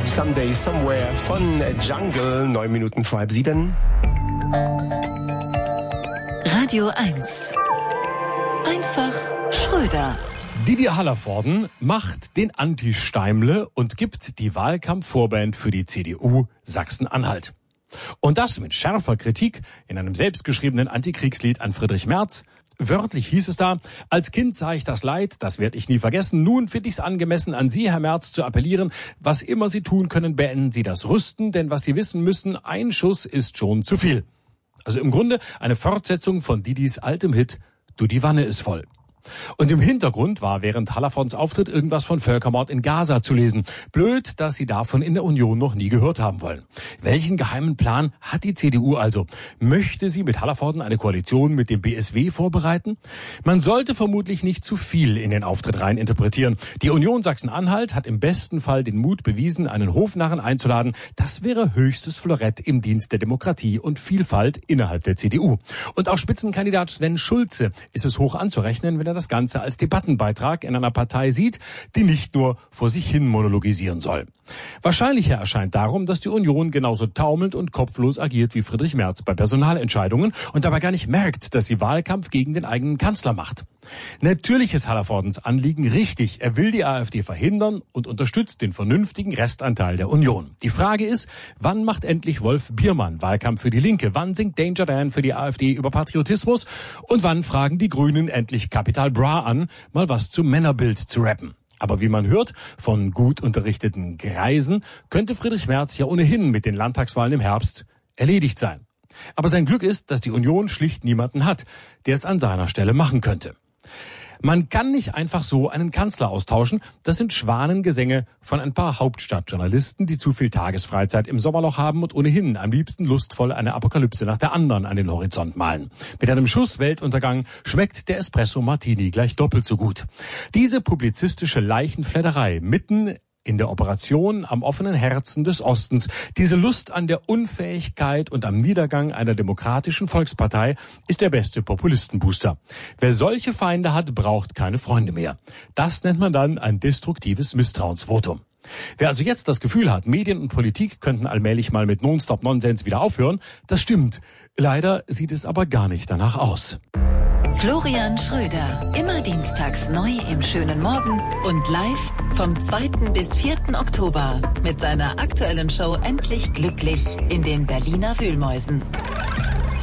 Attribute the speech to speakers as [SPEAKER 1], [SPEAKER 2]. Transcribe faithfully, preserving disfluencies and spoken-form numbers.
[SPEAKER 1] Someday Somewhere von Jungle, neun Minuten vor halb sieben.
[SPEAKER 2] Radio eins. Einfach Schröder.
[SPEAKER 3] Didier Hallervorden macht den Anti-Steimle und gibt die Wahlkampfvorband für die C D U Sachsen-Anhalt. Und das mit scharfer Kritik in einem selbstgeschriebenen Antikriegslied an Friedrich Merz. Wörtlich hieß es da: Als Kind sah ich das Leid, das werde ich nie vergessen. Nun finde ich es angemessen, an Sie, Herr Merz, zu appellieren. Was immer Sie tun können, beenden Sie das Rüsten, denn was Sie wissen müssen, ein Schuss ist schon zu viel. Also im Grunde eine Fortsetzung von Didis altem Hit Du, die Wanne ist voll. Und im Hintergrund war während Hallervordens Auftritt irgendwas von Völkermord in Gaza zu lesen. Blöd, dass Sie davon in der Union noch nie gehört haben wollen. Welchen geheimen Plan hat die C D U also? Möchte sie mit Hallervorden eine Koalition mit dem B S W vorbereiten? Man sollte vermutlich nicht zu viel in den Auftritt rein interpretieren. Die Union Sachsen-Anhalt hat im besten Fall den Mut bewiesen, einen Hofnarren einzuladen. Das wäre höchstes Florett im Dienst der Demokratie und Vielfalt innerhalb der C D U. Und auch Spitzenkandidat Sven Schulze ist es hoch anzurechnen, wenn er das Ganze als Debattenbeitrag in einer Partei sieht, die nicht nur vor sich hin monologisieren soll. Wahrscheinlicher erscheint darum, dass die Union genauso taumelnd und kopflos agiert wie Friedrich Merz bei Personalentscheidungen und dabei gar nicht merkt, dass sie Wahlkampf gegen den eigenen Kanzler macht. Natürlich ist Hallervordens Anliegen richtig. Er will die AfD verhindern und unterstützt den vernünftigen Restanteil der Union. Die Frage ist, wann macht endlich Wolf Biermann Wahlkampf für die Linke? Wann singt Danger Dan für die AfD über Patriotismus? Und wann fragen die Grünen endlich Capital Bra an, mal was zum Männerbild zu rappen? Aber wie man hört von gut unterrichteten Greisen, könnte Friedrich Merz ja ohnehin mit den Landtagswahlen im Herbst erledigt sein. Aber sein Glück ist, dass die Union schlicht niemanden hat, der es an seiner Stelle machen könnte. Man kann nicht einfach so einen Kanzler austauschen. Das sind Schwanengesänge von ein paar Hauptstadtjournalisten, die zu viel Tagesfreizeit im Sommerloch haben und ohnehin am liebsten lustvoll eine Apokalypse nach der anderen an den Horizont malen. Mit einem Schuss Weltuntergang schmeckt der Espresso Martini gleich doppelt so gut. Diese publizistische Leichenfledderei mitten in der Operation am offenen Herzen des Ostens, diese Lust an der Unfähigkeit und am Niedergang einer demokratischen Volkspartei ist der beste Populistenbooster. Wer solche Feinde hat, braucht keine Freunde mehr. Das nennt man dann ein destruktives Misstrauensvotum. Wer also jetzt das Gefühl hat, Medien und Politik könnten allmählich mal mit Nonstop-Nonsens wieder aufhören, das stimmt. Leider sieht es aber gar nicht danach aus.
[SPEAKER 2] Florian Schröder, immer dienstags neu im schönen Morgen und live vom zweiten bis vierten Oktober mit seiner aktuellen Show Endlich Glücklich in den Berliner Wühlmäusen.